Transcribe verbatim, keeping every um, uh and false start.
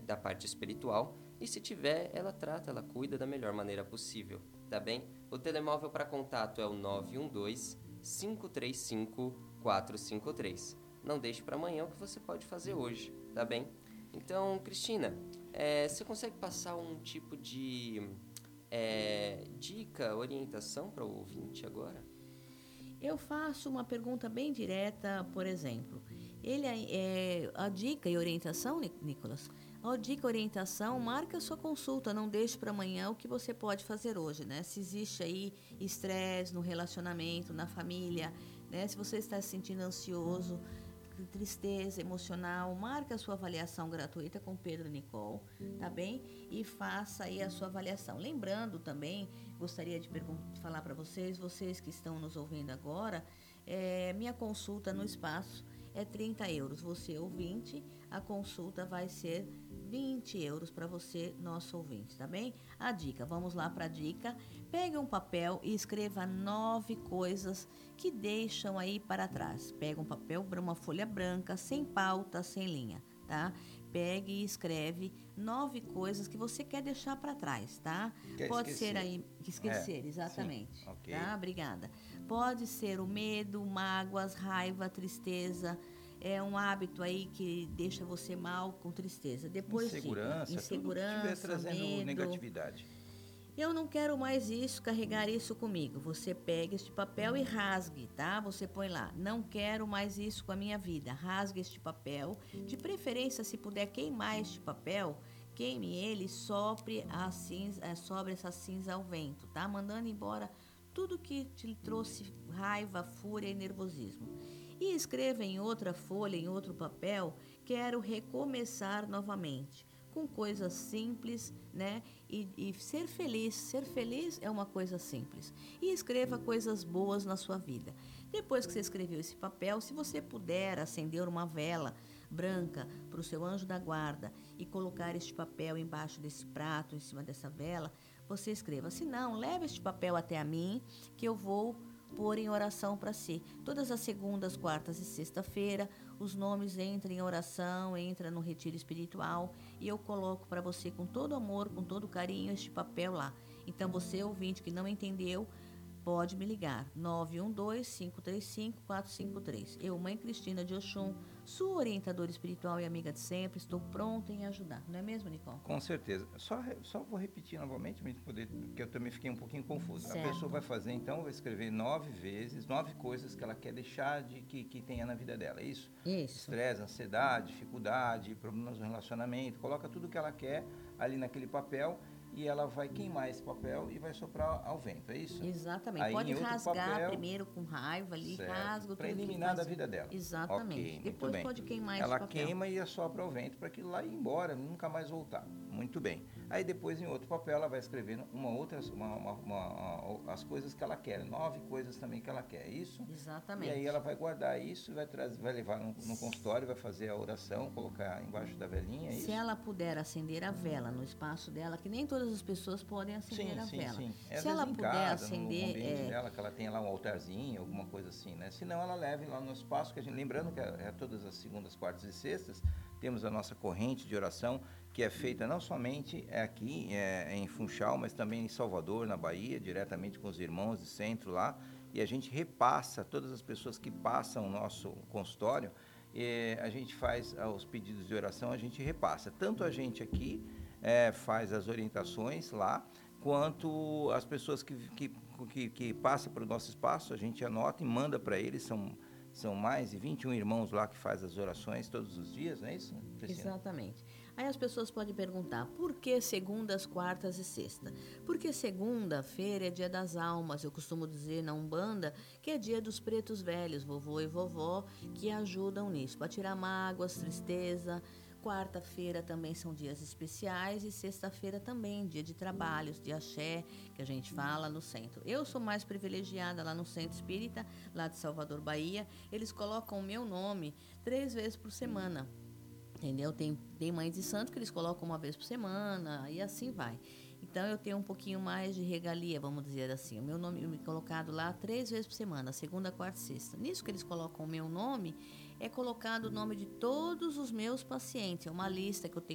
da parte espiritual, e se tiver, ela trata, ela cuida da melhor maneira possível, tá bem? O telemóvel para contato é o nove um dois, cinco três cinco, quatro cinco três. Não deixe para amanhã o que você pode fazer hoje, tá bem? Então, Cristina, é, você consegue passar um tipo de é, dica, orientação para o ouvinte agora? Eu faço uma pergunta bem direta, por exemplo. Ele é, a dica e orientação, Nicolas? A dica e orientação, marca a sua consulta, não deixe para amanhã o que você pode fazer hoje, né? Se existe aí estresse no relacionamento, na família, né? Se você está se sentindo ansioso, tristeza emocional, marca a sua avaliação gratuita com Pedro e Nicole, tá bem? E faça aí a sua avaliação. Lembrando também, gostaria de, de falar para vocês, vocês que estão nos ouvindo agora, é, minha consulta no espaço é trinta euros. Você ouvinte, a consulta vai ser vinte euros para você, nosso ouvinte, tá bem? A dica, vamos lá para a dica. Pegue um papel e escreva nove coisas que deixam aí para trás. Pega um papel, uma folha branca, sem pauta, sem linha, tá? Pegue e escreve nove coisas que você quer deixar para trás, tá? Quer Pode esquecer. ser aí, esquecer, É, exatamente, sim, ok. tá? Obrigada. Pode ser o medo, mágoas, raiva, tristeza, é um hábito aí que deixa você mal, com tristeza. Depois Insegurança, dica, tudo que estiver insegurança, trazendo medo. negatividade. Eu não quero mais isso, carregar isso comigo. Você pega este papel e rasgue, tá? Você põe lá, não quero mais isso com a minha vida. Rasgue este papel. De preferência, se puder queimar este papel, queime ele, sopre a cinza, sobre essa cinza ao vento, tá? Mandando embora tudo que te trouxe raiva, fúria e nervosismo. E escreva em outra folha, em outro papel, quero recomeçar novamente, com coisas simples, né? E, e ser feliz, ser feliz é uma coisa simples. E escreva coisas boas na sua vida. Depois que você escreveu esse papel, se você puder acender uma vela branca para o seu anjo da guarda e colocar este papel embaixo desse prato, em cima dessa vela, você escreva. Se não, leve este papel até a mim, que eu vou pôr em oração para si. Todas as segundas, quartas e sexta-feira, os nomes entram em oração, entram no retiro espiritual e eu coloco para você com todo amor, com todo carinho, este papel lá. Então, você, ouvinte que não entendeu, pode me ligar, nove um dois, cinco três cinco, quatro cinco três. Eu, Mãe Cristina de Oxum, sua orientadora espiritual e amiga de sempre, estou pronta em ajudar. Não é mesmo, Nicole? Com certeza. Só, só vou repetir novamente, porque eu também fiquei um pouquinho confuso. Certo. A pessoa vai fazer, então, vai escrever nove vezes, nove coisas que ela quer deixar de que, que tenha na vida dela, é isso? Isso. Estresse, ansiedade, dificuldade, problemas no relacionamento. Coloca tudo que ela quer ali naquele papel e ela vai queimar esse papel e vai soprar ao vento, é isso? Exatamente. Aí, pode rasgar papel, primeiro com raiva ali, rasga para eliminar da vida dela. Exatamente. Okay, depois bem. pode queimar ela esse papel. Ela queima e assopra ao vento para aquilo lá ir embora, nunca mais voltar. Muito bem. Aí depois em outro papel ela vai escrevendo uma outra, uma, uma, uma, uma, as coisas que ela quer, nove coisas também que ela quer, é isso? Exatamente. E aí ela vai guardar isso, vai, trazer, vai levar no, no consultório, vai fazer a oração, colocar embaixo da velinha, é Se isso? ela puder acender a vela no espaço dela, que nem todas as pessoas podem acender sim, a sim, vela. Sim. É, Se ela em puder casa, acender, no ambiente é... dela, que ela tenha lá um altarzinho, alguma coisa assim, né? Se não, ela leve lá no espaço, que a gente, lembrando que é, é todas as segundas, quartas e sextas, temos a nossa corrente de oração, que é feita não somente aqui é, em Funchal, mas também em Salvador, na Bahia, diretamente com os irmãos de centro lá, e a gente repassa, todas as pessoas que passam o nosso consultório, e a gente faz os pedidos de oração, a gente repassa. Tanto a gente aqui é, faz as orientações lá, quanto as pessoas que, que, que, que passam para o nosso espaço, a gente anota e manda para eles, são... São mais de vinte e um irmãos lá que fazem as orações todos os dias, não é isso, Cristina? Exatamente. Aí as pessoas podem perguntar, por que segundas, quartas e sexta? Porque segunda-feira é dia das almas, eu costumo dizer na Umbanda, que é dia dos pretos velhos, vovô e vovó, que ajudam nisso, para tirar mágoas, tristeza. Quarta-feira também são dias especiais e sexta-feira também, dia de trabalhos, de axé, que a gente fala no centro. Eu sou mais privilegiada lá no Centro Espírita, lá de Salvador, Bahia. Eles colocam o meu nome três vezes por semana, entendeu? Tem, tem mães de santo que eles colocam uma vez por semana e assim vai. Então, eu tenho um pouquinho mais de regalia, vamos dizer assim. O meu nome é colocado lá três vezes por semana, segunda, quarta e sexta. Nisso que eles colocam o meu nome, é colocado o nome de todos os meus pacientes. É uma lista que eu tenho